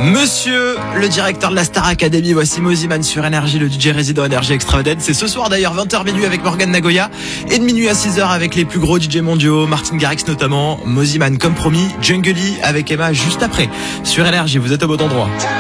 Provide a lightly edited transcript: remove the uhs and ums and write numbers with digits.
Monsieur le directeur de la Star Academy, voici Mosiman sur Énergie, le DJ résident Énergie Extravagant. C'est ce soir d'ailleurs 20h minuit avec Morgan Nagoya et de minuit à 6h avec les plus gros DJ mondiaux, Martin Garrix notamment. Mosiman comme promis, Jungly avec Emma juste après. Sur Énergie, vous êtes au bon endroit.